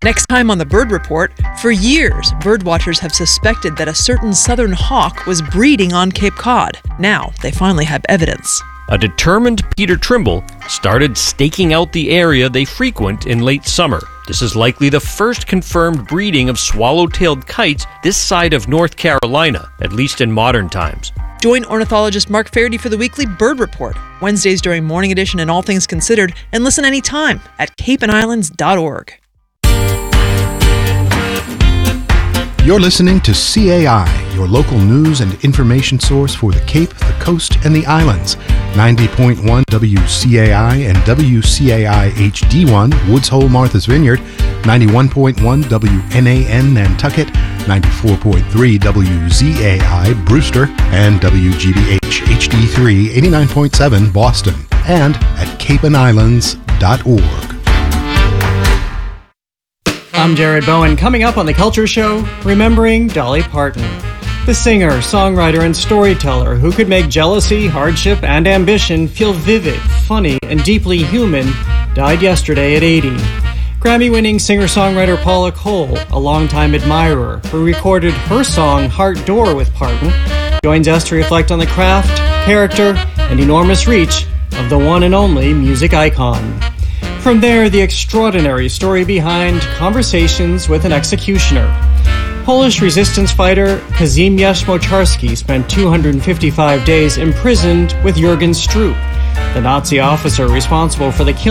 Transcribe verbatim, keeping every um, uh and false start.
Next time on the Bird Report, for years, birdwatchers have suspected that a certain southern hawk was breeding on Cape Cod. Now, they finally have evidence. A determined Peter Trimble started staking out the area they frequent in late summer. This is likely the first confirmed breeding of swallow-tailed kites this side of North Carolina, at least in modern times. Join ornithologist Mark Faherty for the weekly Bird Report, Wednesdays during Morning Edition and All Things Considered, and listen anytime at cape and islands dot org. You're listening to C A I, your local news and information source for the Cape, the Coast, and the Islands. ninety point one W C A I and W C A I H D one, Woods Hole, Martha's Vineyard. ninety-one point one W N A N, Nantucket. ninety-four point three W Z A I, Brewster. And W G B H H D three, eighty-nine point seven, Boston. And at cape and islands dot org. I'm Jared Bowen. Coming up on The Culture Show, remembering Dolly Parton. The singer, songwriter, and storyteller who could make jealousy, hardship, and ambition feel vivid, funny, and deeply human, died yesterday at eighty. Grammy-winning singer-songwriter Paula Cole, a longtime admirer who recorded her song Heart Door with Parton, joins us to reflect on the craft, character, and enormous reach of the one and only music icon. From there, the extraordinary story behind Conversations with an Executioner. Polish resistance fighter Kazimierz Mocharski spent two hundred fifty-five days imprisoned with Jürgen Stroop, the Nazi officer responsible for the killing